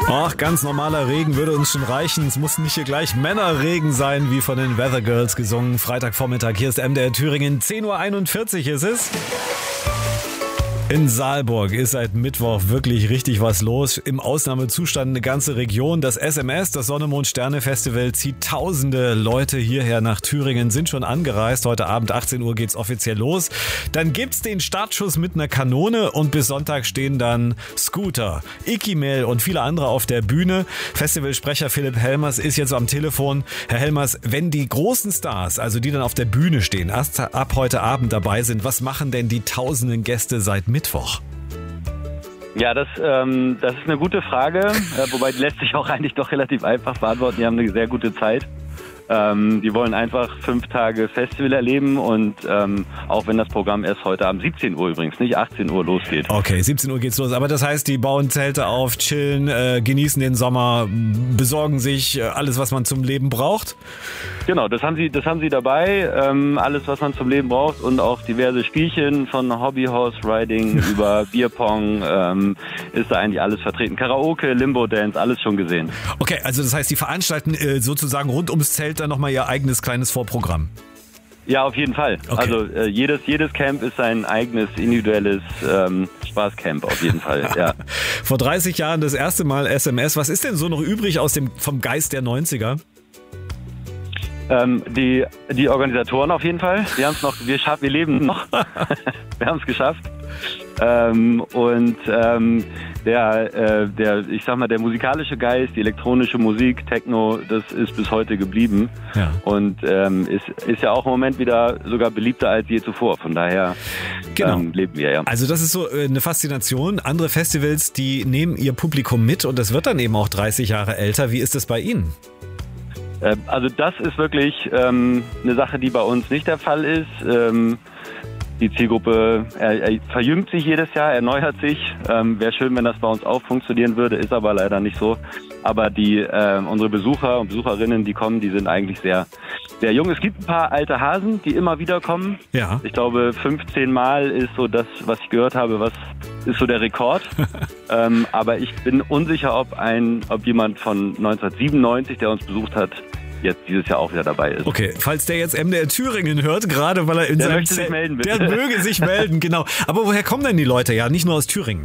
Ach, ganz normaler Regen würde uns schon reichen. Es muss nicht hier gleich Männerregen sein, wie von den Weather Girls gesungen. Freitagvormittag, hier ist MDR Thüringen, 10.41 Uhr ist es. In Saalburg ist seit Mittwoch wirklich richtig was los. Im Ausnahmezustand eine ganze Region. Das SMS, das Sonne-Mond-Sterne-Festival, zieht tausende Leute hierher nach Thüringen, sind schon angereist. Heute Abend 18 Uhr geht's offiziell los. Dann gibt's den Startschuss mit einer Kanone und bis Sonntag stehen dann Scooter, Ikimel und viele andere auf der Bühne. Festivalsprecher Philipp Helmers ist jetzt am Telefon. Herr Helmers, wenn die großen Stars, also die dann auf der Bühne stehen, erst ab heute Abend dabei sind, was machen denn die tausenden Gäste seit Mittwoch? Ja, das ist eine gute Frage, wobei die lässt sich auch eigentlich doch relativ einfach beantworten. Die haben eine sehr gute Zeit. Die wollen einfach 5 Tage Festival erleben und auch wenn das Programm erst heute Abend 17 Uhr übrigens, nicht 18 Uhr losgeht. Okay, 17 Uhr geht's los. Aber das heißt, die bauen Zelte auf, chillen, genießen den Sommer, besorgen sich alles, was man zum Leben braucht? Genau, das haben sie dabei. Alles, was man zum Leben braucht und auch diverse Spielchen von Hobby-Horse-Riding über Bierpong ist da eigentlich alles vertreten. Karaoke, Limbo-Dance, alles schon gesehen. Okay, also das heißt, die veranstalten sozusagen rund ums Zelt dann nochmal ihr eigenes kleines Vorprogramm. Ja, auf jeden Fall. Okay. Also jedes Camp ist sein eigenes individuelles Spaßcamp auf jeden Fall. Ja. Vor 30 Jahren das erste Mal SMS. Was ist denn so noch übrig vom Geist der 90er? Die Organisatoren auf jeden Fall. Wir haben es noch, wir leben noch. Wir haben es geschafft. Der musikalische Geist, die elektronische Musik, Techno, das ist bis heute geblieben. Ja. Und ist ja auch im Moment wieder sogar beliebter als je zuvor. Von daher leben wir ja. Also das ist so eine Faszination. Andere Festivals, die nehmen ihr Publikum mit und das wird dann eben auch 30 Jahre älter. Wie ist das bei Ihnen? Also das ist wirklich eine Sache, die bei uns nicht der Fall ist. Die Zielgruppe verjüngt sich jedes Jahr, erneuert sich. Wäre schön, wenn das bei uns auch funktionieren würde, ist aber leider nicht so. Aber unsere Besucher und Besucherinnen, die kommen, die sind eigentlich sehr, sehr jung. Es gibt ein paar alte Hasen, die immer wieder kommen. Ja. Ich glaube, 15 Mal ist so das, was ich gehört habe, was ist so der Rekord. Aber ich bin unsicher, ob jemand von 1997, der uns besucht hat, jetzt dieses Jahr auch wieder dabei ist. Okay, falls der jetzt MDR Thüringen hört, gerade weil er in seinem möchte sich melden, bitte. Der möge sich melden, genau. Aber woher kommen denn die Leute? Ja, nicht nur aus Thüringen.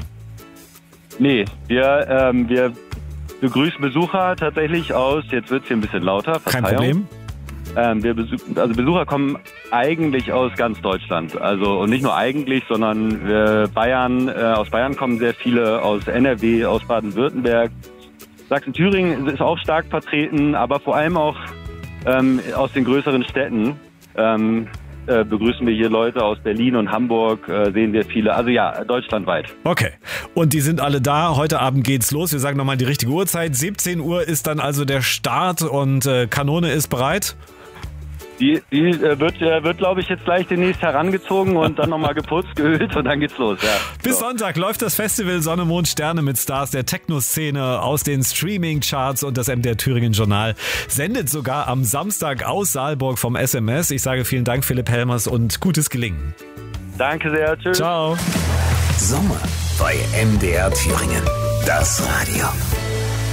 Nee, wir begrüßen Besucher tatsächlich aus, jetzt wird es hier ein bisschen lauter, Verzeihung. Kein Problem. Besucher kommen eigentlich aus ganz Deutschland. Also und nicht nur eigentlich, sondern aus Bayern kommen sehr viele, aus NRW, aus Baden-Württemberg. Sachsen-Thüringen ist auch stark vertreten, aber vor allem auch aus den größeren Städten begrüßen wir hier Leute aus Berlin und Hamburg, sehen wir viele, also ja, deutschlandweit. Okay, und die sind alle da, heute Abend geht's los, wir sagen nochmal die richtige Uhrzeit, 17 Uhr ist dann also der Start und Kanone ist bereit? Die wird, glaube ich, jetzt gleich demnächst herangezogen und dann nochmal geputzt, geölt und dann geht's los. Ja. Bis Sonntag läuft das Festival Sonne, Mond, Sterne mit Stars der Techno-Szene aus den Streaming-Charts und das MDR Thüringen Journal sendet sogar am Samstag aus Saalburg vom SMS. Ich sage vielen Dank, Philipp Helmers, und gutes Gelingen. Danke sehr, tschüss. Ciao. Sommer bei MDR Thüringen. Das Radio.